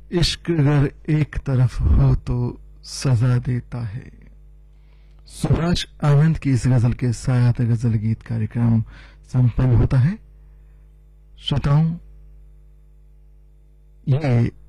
इश्क अगर एक तरफ हो तो सजा देता है। सुभाष आनंद की इस गजल के साथ गजल गीत कार्यक्रम संपन्न होता है। श्रोताओं, ये